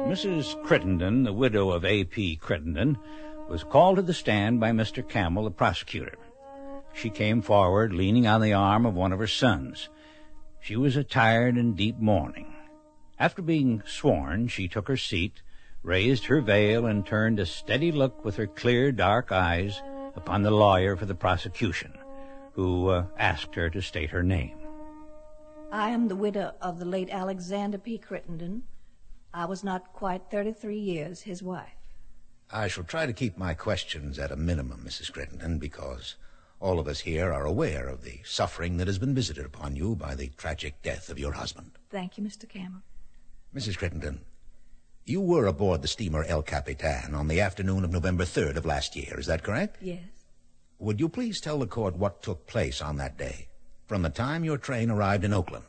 Mrs. Crittenden, the widow of A.P. Crittenden, was called to the stand by Mr. Campbell, the prosecutor. She came forward, leaning on the arm of one of her sons. She was attired in deep mourning. After being sworn, she took her seat, raised her veil, and turned a steady look with her clear, dark eyes upon the lawyer for the prosecution, who asked her to state her name. I am the widow of the late Alexander P. Crittenden. I was not quite 33 years his wife. I shall try to keep my questions at a minimum, Mrs. Crittenden, because all of us here are aware of the suffering that has been visited upon you by the tragic death of your husband. Thank you, Mr. Campbell. Mrs. Crittenden, you were aboard the steamer El Capitan on the afternoon of November 3rd of last year, is that correct? Yes. Would you please tell the court what took place on that day, from the time your train arrived in Oakland?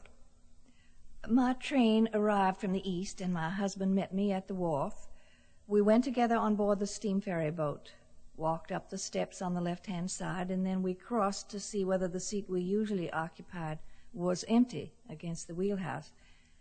My train arrived from the east, and my husband met me at the wharf. We went together on board the steam ferry boat, walked up the steps on the left-hand side, and then we crossed to see whether the seat we usually occupied was empty against the wheelhouse.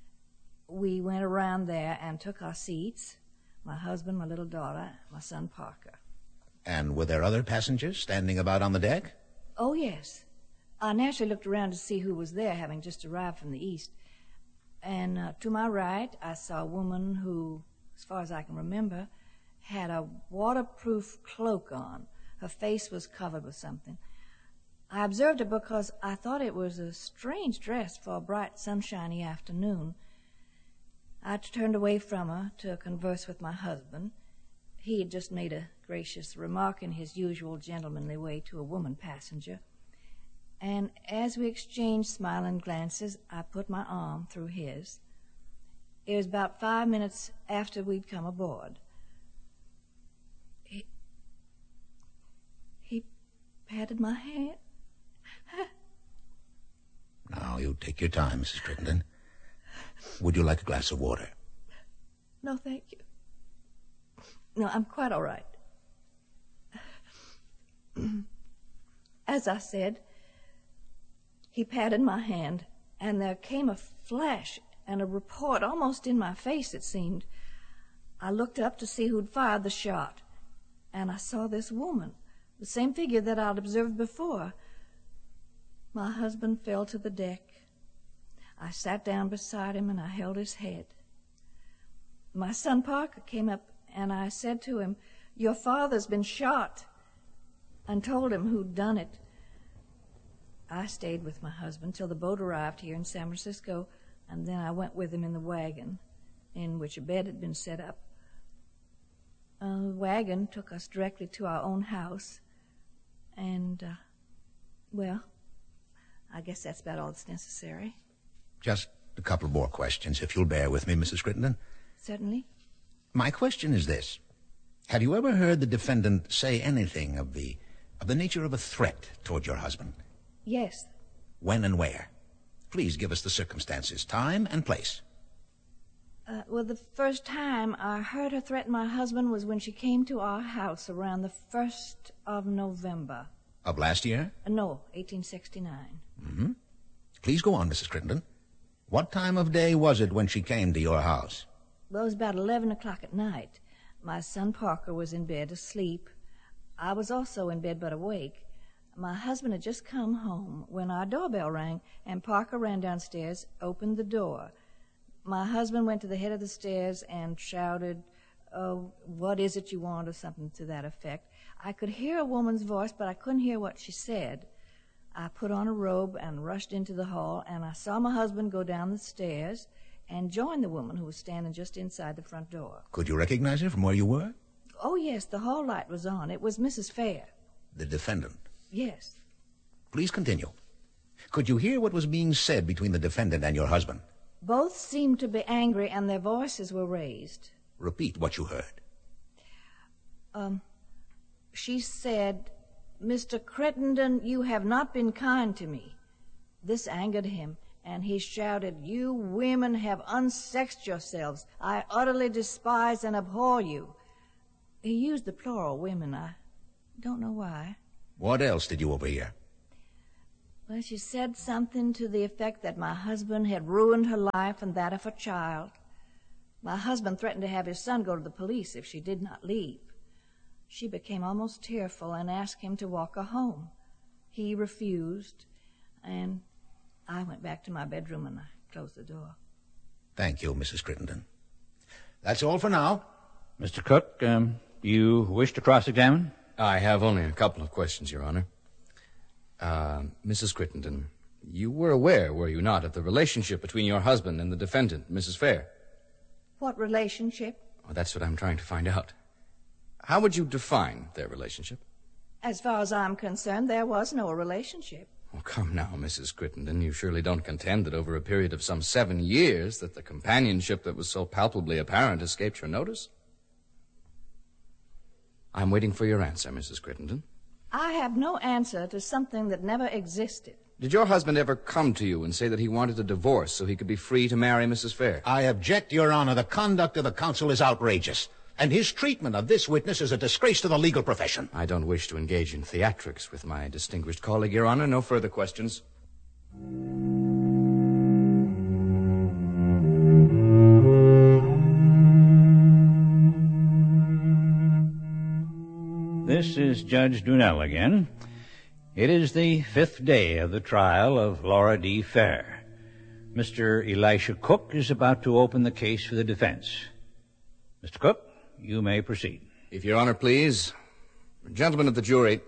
We went around there and took our seats, my husband, my little daughter, my son Parker. And were there other passengers standing about on the deck? Oh, yes. I naturally looked around to see who was there, having just arrived from the east. And to my right, I saw a woman who, as far as I can remember, had a waterproof cloak on. Her face was covered with something. I observed her because I thought it was a strange dress for a bright, sunshiny afternoon. I turned away from her to converse with my husband. He had just made a gracious remark in his usual gentlemanly way to a woman passenger. And as we exchanged smiling glances, I put my arm through his. It was about 5 minutes after we'd come aboard. He patted my hand. Now, you take your time, Mrs. Crittenden. Would you like a glass of water? No, thank you. No, I'm quite all right. As I said, he patted my hand, and there came a flash and a report almost in my face, it seemed. I looked up to see who'd fired the shot, and I saw this woman, the same figure that I'd observed before. My husband fell to the deck. I sat down beside him, and I held his head. My son Parker came up, and I said to him, "Your father's been shot," and told him who'd done it. I stayed with my husband till the boat arrived here in San Francisco, and then I went with him in the wagon, in which a bed had been set up. The wagon took us directly to our own house, and, well, I guess that's about all that's necessary. Just a couple more questions, if you'll bear with me, Mrs. Crittenden. Certainly. My question is this. Have you ever heard the defendant say anything of the nature of a threat toward your husband? Yes. When and where? Please give us the circumstances, time and place. Well, the first time I heard her threaten my husband was when she came to our house around the 1st of November. Of last year? No, 1869. Mm-hmm. Please go on, Mrs. Crittenden. What time of day was it when she came to your house? Well, it was about 11 o'clock at night. My son Parker was in bed asleep. I was also in bed but awake. My husband had just come home when our doorbell rang, and Parker ran downstairs, opened the door. My husband went to the head of the stairs and shouted, "Oh, what is it you want?" or something to that effect. I could hear a woman's voice, but I couldn't hear what she said. I put on a robe and rushed into the hall, and I saw my husband go down the stairs and join the woman who was standing just inside the front door. Could you recognize her from where you were? Oh, yes, the hall light was on. It was Mrs. Fair. The defendant? Yes. Please continue. Could you hear what was being said between the defendant and your husband? Both seemed to be angry, and their voices were raised. Repeat what you heard. She said, "Mr. Crittenden, you have not been kind to me." This angered him, and he shouted, "You women have unsexed yourselves. I utterly despise and abhor you." He used the plural, women. I don't know why. What else did you overhear? Well, she said something to the effect that my husband had ruined her life and that of her child. My husband threatened to have his son go to the police if she did not leave. She became almost tearful and asked him to walk her home. He refused, and I went back to my bedroom and I closed the door. Thank you, Mrs. Crittenden. That's all for now. Mr. Cook, you wish to cross-examine? I have only a couple of questions, Your Honor. Mrs. Crittenden, you were aware, were you not, of the relationship between your husband and the defendant, Mrs. Fair? What relationship? Oh, that's what I'm trying to find out. How would you define their relationship? As far as I'm concerned, there was no relationship. Oh, come now, Mrs. Crittenden. You surely don't contend that over a period of some 7 years that the companionship that was so palpably apparent escaped your notice? I'm waiting for your answer, Mrs. Crittenden. I have no answer to something that never existed. Did your husband ever come to you and say that he wanted a divorce so he could be free to marry Mrs. Fair? I object, Your Honor. The conduct of the counsel is outrageous, and his treatment of this witness is a disgrace to the legal profession. I don't wish to engage in theatrics with my distinguished colleague, Your Honor. No further questions. This is Judge Dunell again. It is the 5th day of the trial of Laura D. Fair. Mr. Elisha Cook is about to open the case for the defense. Mr. Cook, you may proceed. If Your Honor please. Gentlemen of the jury,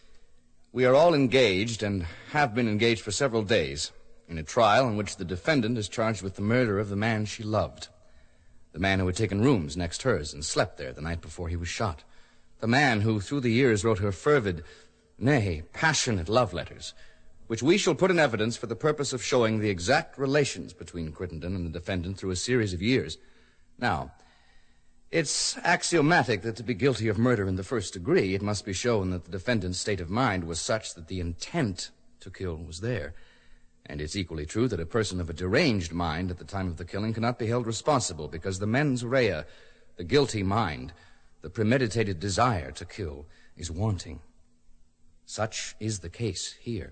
we are all engaged and have been engaged for several days in a trial in which the defendant is charged with the murder of the man she loved. The man who had taken rooms next hers and slept there the night before he was shot. The man who through the years wrote her fervid, nay, passionate love letters, which we shall put in evidence for the purpose of showing the exact relations between Crittenden and the defendant through a series of years. Now, it's axiomatic that to be guilty of murder in the first degree, it must be shown that the defendant's state of mind was such that the intent to kill was there. And it's equally true that a person of a deranged mind at the time of the killing cannot be held responsible because the mens rea, the guilty mind, the premeditated desire to kill, is wanting. Such is the case here.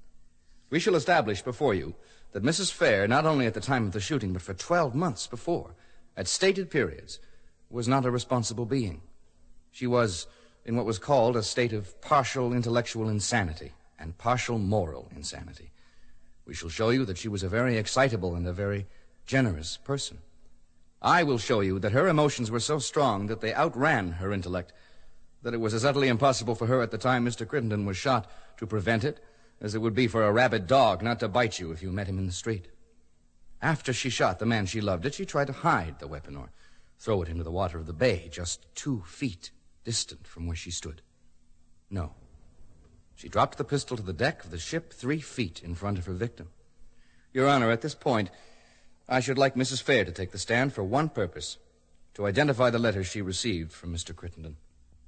We shall establish before you that Mrs. Fair, not only at the time of the shooting, but for 12 months before, at stated periods, was not a responsible being. She was in what was called a state of partial intellectual insanity and partial moral insanity. We shall show you that she was a very excitable and a very generous person. I will show you that her emotions were so strong that they outran her intellect, that it was as utterly impossible for her at the time Mr. Crittenden was shot to prevent it as it would be for a rabid dog not to bite you if you met him in the street. After she shot the man she loved, did she try to hide the weapon or throw it into the water of the bay just 2 feet distant from where she stood? No. She dropped the pistol to the deck of the ship 3 feet in front of her victim. Your Honor, at this point, I should like Mrs. Fair to take the stand for one purpose, to identify the letter she received from Mr. Crittenden.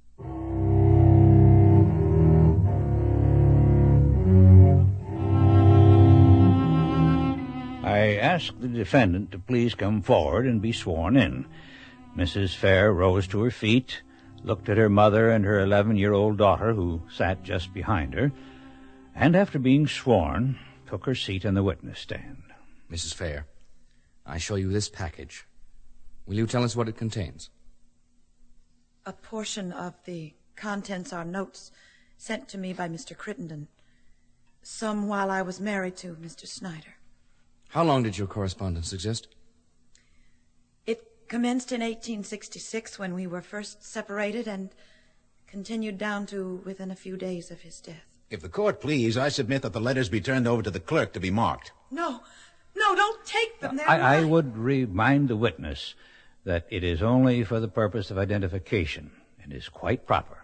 I ask the defendant to please come forward and be sworn in. Mrs. Fair rose to her feet, looked at her mother and her 11-year-old daughter, who sat just behind her, and after being sworn, took her seat on the witness stand. Mrs. Fair, I show you this package. Will you tell us what it contains? A portion of the contents are notes sent to me by Mr. Crittenden, some while I was married to Mr. Snyder. How long did your correspondence exist? It commenced in 1866 when we were first separated and continued down to within a few days of his death. If the court please, I submit that the letters be turned over to the clerk to be marked. No, don't take them. I would remind the witness that it is only for the purpose of identification and is quite proper.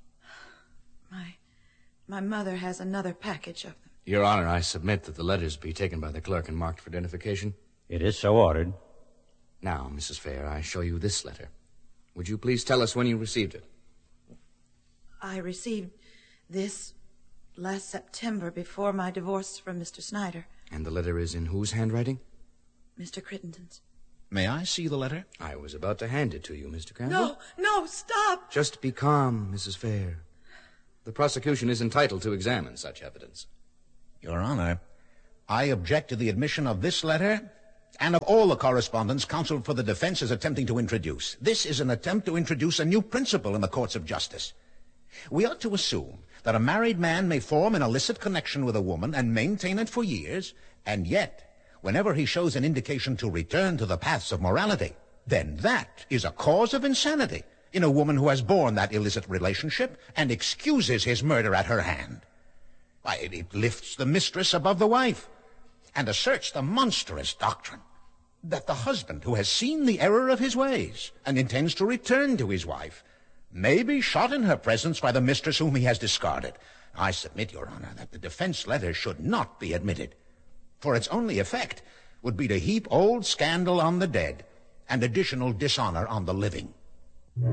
My mother has another package of them. Your Honor, I submit that the letters be taken by the clerk and marked for identification. It is so ordered. Now, Mrs. Fair, I show you this letter. Would you please tell us when you received it? I received this last September before my divorce from Mr. Snyder. And the letter is in whose handwriting? Mr. Crittenden's. May I see the letter? I was about to hand it to you, Mr. Campbell. No, stop. Just be calm, Mrs. Fair. The prosecution is entitled to examine such evidence. Your Honor, I object to the admission of this letter and of all the correspondence counsel for the defense is attempting to introduce. This is an attempt to introduce a new principle in the courts of justice. We ought to assume that a married man may form an illicit connection with a woman and maintain it for years, and yet, whenever he shows an indication to return to the paths of morality, then that is a cause of insanity in a woman who has borne that illicit relationship and excuses his murder at her hand. Why, it lifts the mistress above the wife and asserts the monstrous doctrine that the husband who has seen the error of his ways and intends to return to his wife may be shot in her presence by the mistress whom he has discarded. I submit, Your Honor, that the defense letter should not be admitted, for its only effect would be to heap old scandal on the dead and additional dishonor on the living.